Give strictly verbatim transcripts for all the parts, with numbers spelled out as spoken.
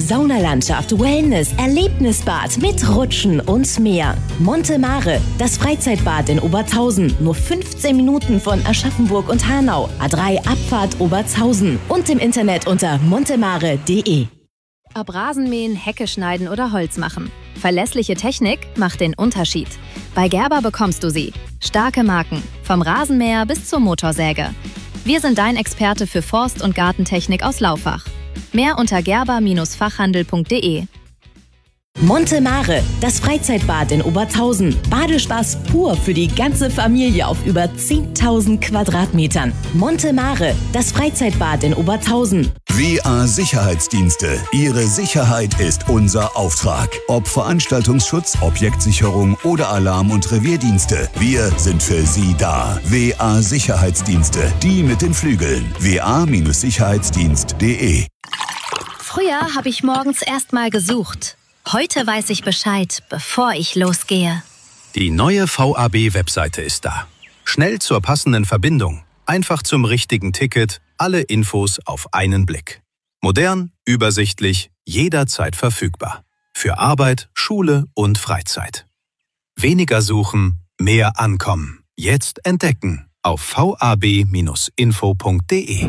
Saunalandschaft, Wellness, Erlebnisbad mit Rutschen und mehr. Monte Mare, das Freizeitbad in Obertshausen. Nur fünfzehn Minuten von Aschaffenburg und Hanau. A drei Abfahrt Obertshausen. Und im Internet unter montemare punkt de. Ob Rasenmähen, Hecke schneiden oder Holz machen. Verlässliche Technik macht den Unterschied. Bei Gerber bekommst du sie. Starke Marken. Vom Rasenmäher bis zur Motorsäge. Wir sind dein Experte für Forst- und Gartentechnik aus Laufach. Mehr unter gerber Fachhandel punkt de. Monte Mare, das Freizeitbad in Obertshausen. Badespaß pur für die ganze Familie auf über zehntausend Quadratmetern. Monte Mare, das Freizeitbad in Obertshausen. W A Sicherheitsdienste. Ihre Sicherheit ist unser Auftrag. Ob Veranstaltungsschutz, Objektsicherung oder Alarm- und Revierdienste. Wir sind für Sie da. W A Sicherheitsdienste. Die mit den Flügeln. w a Sicherheitsdienst punkt de. Früher habe ich morgens erst mal gesucht. Heute weiß ich Bescheid, bevor ich losgehe. Die neue V A B-Webseite ist da. Schnell zur passenden Verbindung, einfach zum richtigen Ticket, alle Infos auf einen Blick. Modern, übersichtlich, jederzeit verfügbar. Für Arbeit, Schule und Freizeit. Weniger suchen, mehr ankommen. Jetzt entdecken auf v a b info punkt de.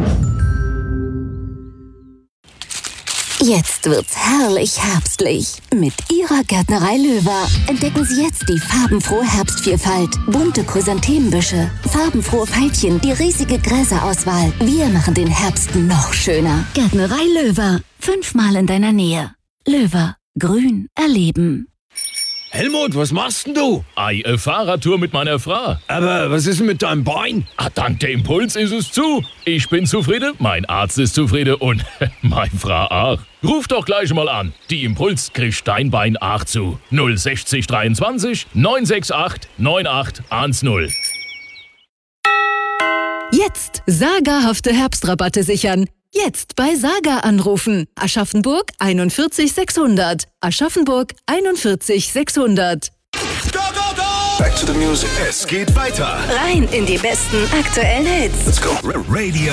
Jetzt wird's herrlich herbstlich. Mit Ihrer Gärtnerei Löwer entdecken Sie jetzt die farbenfrohe Herbstvielfalt. Bunte Chrysanthemenbüsche, farbenfrohe Veilchen, die riesige Gräserauswahl. Wir machen den Herbst noch schöner. Gärtnerei Löwer. Fünfmal in deiner Nähe. Löwer. Grün erleben. Helmut, was machst denn du? Ei, eine Fahrradtour mit meiner Frau. Aber was ist denn mit deinem Bein? Ah, dank der Impuls ist es zu. Ich bin zufrieden, mein Arzt ist zufrieden und meine Frau auch. Ruf doch gleich mal an. Die Impuls kriegt dein Bein auch zu. null sechzig dreiundzwanzig neun sechs acht neun acht eins null. Jetzt sagerhafte Herbstrabatte sichern. Jetzt bei Saga anrufen. Aschaffenburg einundvierzig sechshundert. Aschaffenburg einundvierzig sechshundert. Go, go, go! Back to the music. Es geht weiter. Rein in die besten aktuellen Hits. Let's go. Radio.